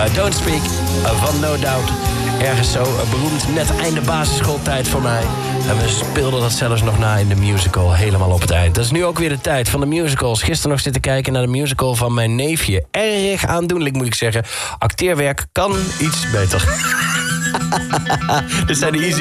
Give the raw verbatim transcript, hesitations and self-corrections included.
Uh, Don't Speak uh, van No Doubt. Ergens zo uh, beroemd, net einde basisschooltijd voor mij. En we speelden dat zelfs nog na in de musical, helemaal op het eind. Dat is nu ook weer de tijd van de musicals. Gisteren nog zitten kijken naar de musical van mijn neefje. Erg aandoenlijk, moet ik zeggen. Acteerwerk kan iets beter. Dit zijn de Easy